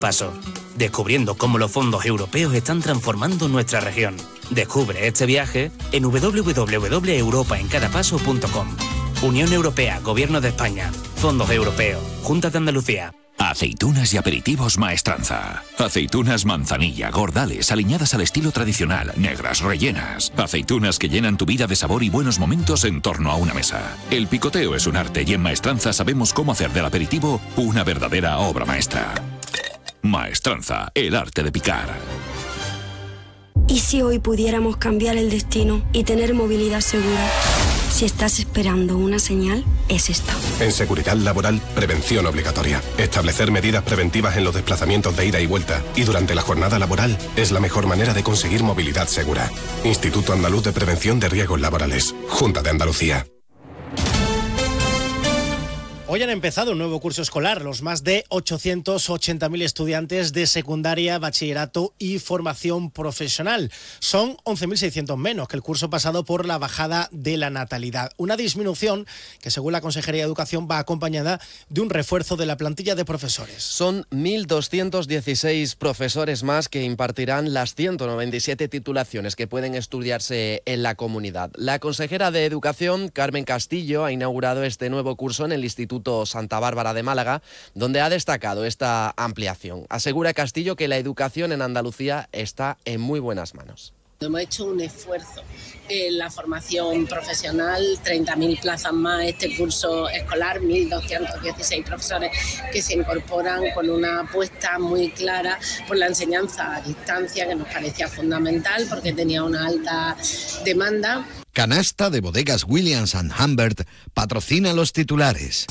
paso, descubriendo cómo los fondos europeos están transformando nuestra región. Descubre este viaje en www.europaencadapaso.com. Unión Europea, Gobierno de España, Fondos Europeos, Junta de Andalucía. Aceitunas y aperitivos Maestranza. Aceitunas manzanilla, gordales, aliñadas al estilo tradicional, negras, rellenas. Aceitunas que llenan tu vida de sabor y buenos momentos en torno a una mesa. El picoteo es un arte y en Maestranza sabemos cómo hacer del aperitivo una verdadera obra maestra. Maestranza, el arte de picar. ¿Y si hoy pudiéramos cambiar el destino y tener movilidad segura? Si estás esperando una señal, es esta. En seguridad laboral, prevención obligatoria. Establecer medidas preventivas en los desplazamientos de ida y vuelta y durante la jornada laboral es la mejor manera de conseguir movilidad segura. Instituto Andaluz de Prevención de Riesgos Laborales. Junta de Andalucía. Hoy han empezado un nuevo curso escolar los más de 880.000 estudiantes de secundaria, bachillerato y formación profesional. Son 11.600 menos que el curso pasado por la bajada de la natalidad. Una disminución que, según la Consejería de Educación, va acompañada de un refuerzo de la plantilla de profesores. Son 1.216 profesores más que impartirán las 197 titulaciones que pueden estudiarse en la comunidad. La consejera de Educación, Carmen Castillo, ha inaugurado este nuevo curso en el Instituto Santa Bárbara de Málaga, donde ha destacado esta ampliación. Asegura Castillo que la educación en Andalucía está en muy buenas manos. Hemos hecho un esfuerzo en la formación profesional, 30.000 plazas más este curso escolar, 1.216 profesores que se incorporan con una apuesta muy clara por la enseñanza a distancia, que nos parecía fundamental porque tenía una alta demanda. Canasta de Bodegas Williams & Humbert patrocina los titulares.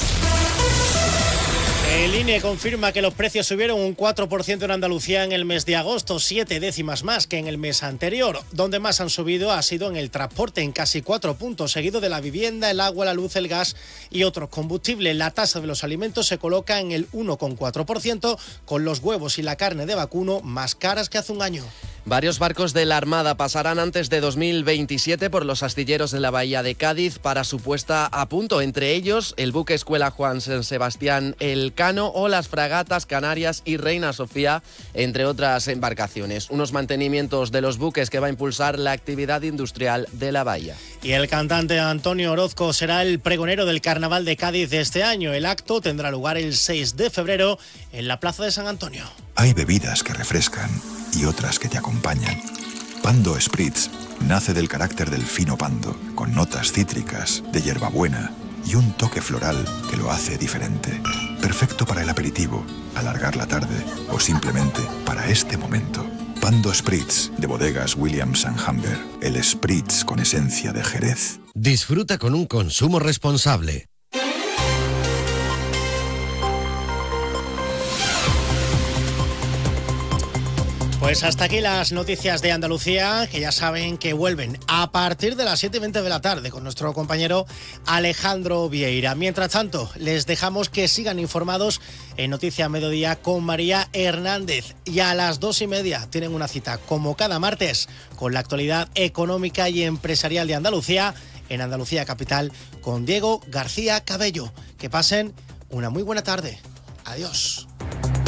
El INE confirma que los precios subieron un 4% en Andalucía en el mes de agosto, 7 décimas más que en el mes anterior. Donde más han subido ha sido en el transporte, en casi 4 puntos, seguido de la vivienda, el agua, la luz, el gas y otros combustibles. La tasa de los alimentos se coloca en el 1,4%, con los huevos y la carne de vacuno más caras que hace un año. Varios barcos de la Armada pasarán antes de 2027 por los astilleros de la Bahía de Cádiz para su puesta a punto. Entre ellos, el buque Escuela Juan San Sebastián Elcano o las fragatas Canarias y Reina Sofía, entre otras embarcaciones. Unos mantenimientos de los buques que va a impulsar la actividad industrial de la bahía. Y el cantante Antonio Orozco será el pregonero del Carnaval de Cádiz de este año. El acto tendrá lugar el 6 de febrero en la Plaza de San Antonio. Hay bebidas que refrescan y otras que te acompañan. Pando Spritz nace del carácter del fino pando, con notas cítricas, de hierbabuena y un toque floral que lo hace diferente. Perfecto para el aperitivo, alargar la tarde o simplemente para este momento. Pando Spritz, de Bodegas Williams & Humbert, el Spritz con esencia de Jerez. Disfruta con un consumo responsable. Pues hasta aquí las noticias de Andalucía, que ya saben que vuelven a partir de las 7:20 de la tarde con nuestro compañero Alejandro Vieira. Mientras tanto, les dejamos que sigan informados en Noticia Mediodía con María Hernández. Y a las 2:30 tienen una cita, como cada martes, con la actualidad económica y empresarial de Andalucía, en Andalucía Capital, con Diego García Cabello. Que pasen una muy buena tarde. Adiós.